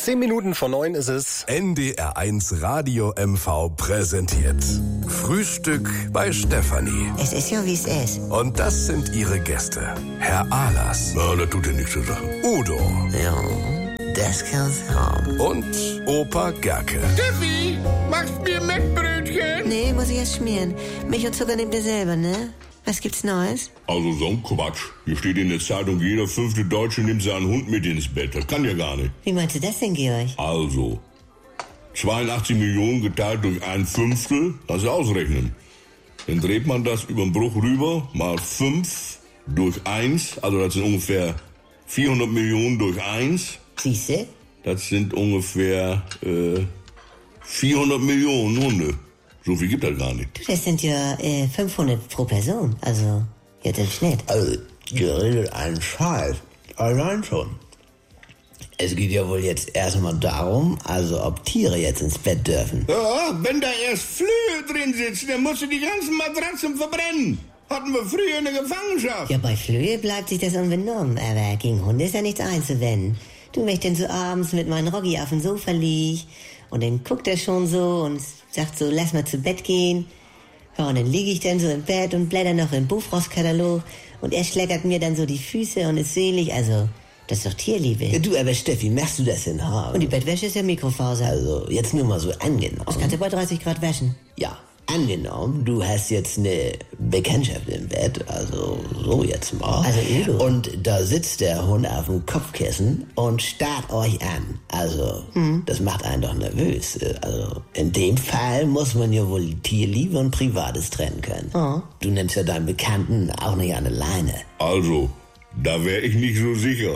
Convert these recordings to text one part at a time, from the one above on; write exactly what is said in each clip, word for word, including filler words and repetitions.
Zehn Minuten vor neun ist es. N D R eins Radio M V präsentiert Frühstück bei Stefanie. Es ist ja, wie es ist. Und das sind ihre Gäste. Herr Ahlers. Ja, das tut ja nichts zur Sache. Udo. Ja, das kann's haben. Und Opa Gerke. Steffi, machst mir Mettbrötchen? Nee, muss ich erst schmieren. Milch und Zucker nehmt ihr selber, ne? Was gibt's Neues? Also so ein Quatsch. Hier steht in der Zeitung, jeder fünfte Deutsche nimmt seinen Hund mit ins Bett. Das kann ja gar nicht. Wie meinst du das denn, Georg? Also, zweiundachtzig Millionen geteilt durch ein Fünftel, das ist ausrechnen. Dann dreht man das über den Bruch rüber, mal fünf durch eins, also das sind ungefähr vierhundert Millionen durch eins. Siehste? Das sind ungefähr äh, vierhundert Millionen Hunde. So viel gibt das gar nicht. Das sind ja äh, fünfhundert pro Person. Also, jetzt im Schnitt. Also, ihr redet einen Scheiß. Allein schon. Es geht ja wohl jetzt erstmal darum, also ob Tiere jetzt ins Bett dürfen. Ja, wenn da erst Flöhe drin sitzen, dann musst du die ganzen Matratzen verbrennen. Hatten wir früher in der Gefangenschaft. Ja, bei Flöhe bleibt sich das unbenommen. Aber gegen Hunde ist ja nichts einzuwenden. Du, wenn ich denn so abends mit meinem Roggi auf dem Sofa lieg und dann guckt er schon so und sagt so, lass mal zu Bett gehen. Ja, und dann liege ich dann so im Bett und blätter noch im Buchfrostkatalog und er schlägert mir dann so die Füße und ist selig. Also, das ist doch Tierliebe. Ja, du, aber Steffi, machst du das in Haar? Und die Bettwäsche ist ja Mikrofaser. Also, jetzt nur mal so angenommen. Das kannst du bei dreißig Grad waschen. Ja, angenommen, du hast jetzt eine Bekanntschaft im Bett, also so jetzt mal. Also Udo. Und da sitzt der Hund auf dem Kopfkissen und starrt euch an. Also, Mhm. das macht einen doch nervös. Also, in dem Fall muss man ja wohl Tierliebe und Privates trennen können. Oh. Du nimmst ja deinen Bekannten auch nicht an der Leine. Also, da wäre ich nicht so sicher.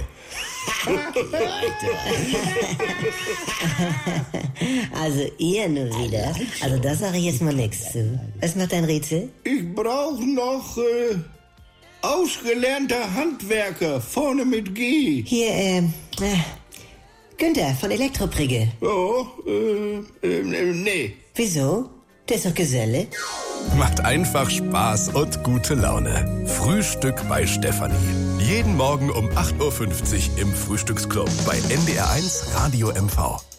Also ihr nur wieder. Also das sage ich jetzt mal nichts zu. Was macht dein Rätsel? Ich brauche noch äh, ausgelernter Handwerker, vorne mit G. Hier, ähm, äh, Günther von Elektroprigge. Ja, äh, äh, nee. Wieso? Der ist doch Geselle. Macht einfach Spaß und gute Laune. Frühstück bei Stefanie. Jeden Morgen um acht Uhr fünfzig im Frühstücksclub bei N D R eins Radio M V.